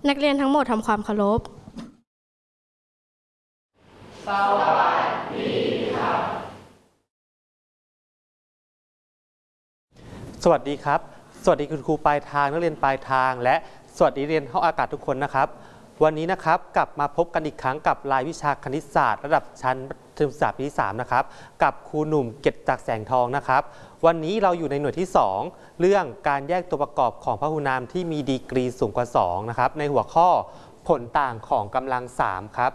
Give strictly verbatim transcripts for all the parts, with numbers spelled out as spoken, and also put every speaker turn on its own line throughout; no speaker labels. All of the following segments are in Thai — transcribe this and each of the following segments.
นักเรียนทั้งหมดทำความเคารพ
สวัสดีครับสวัสดีครับสวัสดีคุณครูปลายทางนักเรียนปลายทางและสวัสดีเรียนห้องอากาศทุกคนนะครับวันนี้นะครับกลับมาพบกันอีกครั้งกับรายวิชาคณิตศาสตร์ระดับชั้นมัธยมศึกษาปีที่สามนะครับกับครูหนุ่มเกียรติจักรแสงทองนะครับวันนี้เราอยู่ในหน่วยที่สองเรื่องการแยกตัวประกอบของพหุนามที่มีดีกรีสูงกว่าสองนะครับในหัวข้อผลต่างของกำลังสามครับ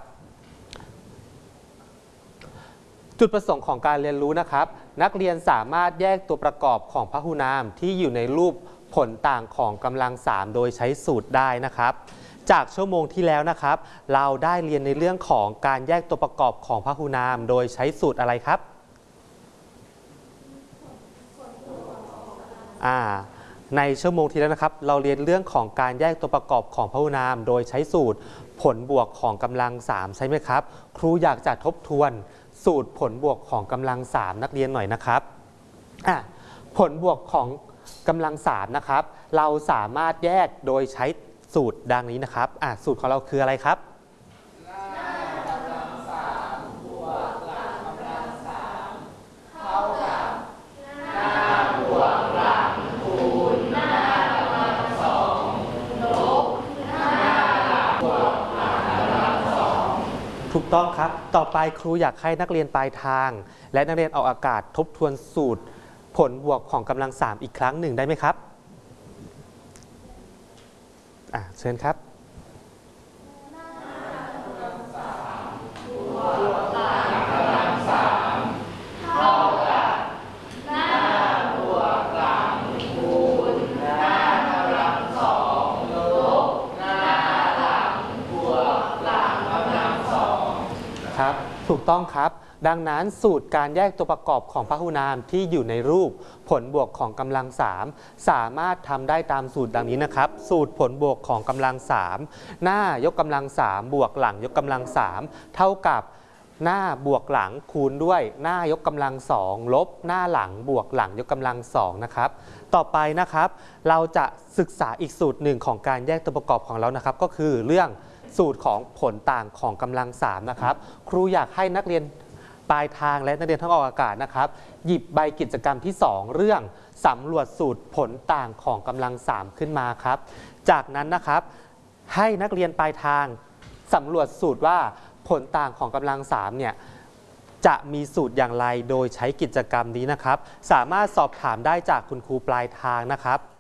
จุดประสงค์ของการเรียนรู้นะครับนักเรียนสามารถแยกตัวประกอบของพหุนามที่อยู่ในรูปผลต่างของกำลังสามโดยใช้สูตรได้นะครับจากชั่วโมงที่แล้วนะครับเราได้เรียนในเรื่องของการแยกตัวประกอบของพหุนามโดยใช้สูตรอะไรครับอ่าในชั่วโมงที่แล้วนะครับเราเรียนเรื่องของการแยกตัวประกอบของพหุนามโดยใช้สูตรผลบวกของกำลังสามใช่ไหมครับครูอยากจะทบทวนสูตรผลบวกของกำลังสามนักเรียนหน่อยนะครับอ่ะผลบวกของกำลังสามนะครับเราสามารถแยกโดยใช้สูตรดังนี้นะครับอ่ะสูตรของเราคืออะไรครับหน้ากำลังสามบวกหลังกำลังสามเท่ากับหน้าบวกหลังคูณหน้ากำลังสองลบหน้าหลังบวกหลังกำลังสองถูกต้องครับต่อไปครูอยากให้นักเรียนปลายทางและนักเรียนออกอากาศทบทวนสูตรผลบวกของกำลังสามอีกครั้งหนึ่งได้ไหมครับอ่ะเชิญครับครับถูกต้องครับดังนั้นสูตรการแยกตัวประกอบของพหุนามที่อยู่ในรูปผลบวกของกำลังสามสามารถทำได้ตามสูตรดังนี้นะครับสูตรผลบวกของกำลังสามหน้ายกกำลังสามบวกหลังยกกำลังสามเท่ากับหน้าบวกหลังคูณด้วยหน้ายกกำลังสองลบหน้าหลังบวกหลังยกกำลังสองนะครับต่อไปนะครับเราจะศึกษาอีกสูตรหนึ่งของการแยกตัวประกอบของเรานะครับก็คือเรื่องสูตรของผลต่างของกำลังสามนะครับครูอยากให้นักเรียนปลายทางและนักเรียนทั้งออกอากาศนะครับหยิบใบกิจกรรมที่สองเรื่องสำรวจสูตรผลต่างของกำลังสามขึ้นมาครับจากนั้นนะครับให้นักเรียนปลายทางสำรวจสูตรว่าผลต่างของกำลังสามเนี่ยจะมีสูตรอย่างไรโดยใช้กิจกรรมนี้นะครับสามารถสอบถามได้จากคุณครูปลายทางนะครับ